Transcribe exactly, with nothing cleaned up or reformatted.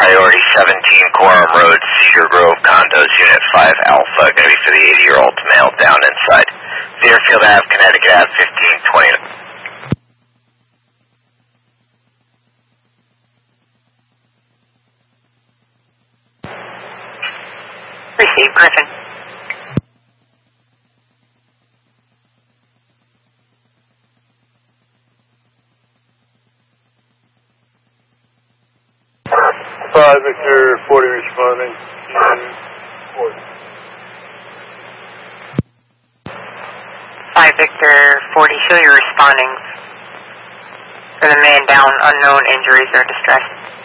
Priority seventeen, Quorum Road, Cedar Grove Condos, Unit five Alpha, going to be for the eighty-year-old male down inside. Deerfield Ave, Connecticut Ave, fifteen twenty. Receive, Griffin. five Victor forty responding. five Victor forty, show your responding. For the man down, unknown injuries or distress.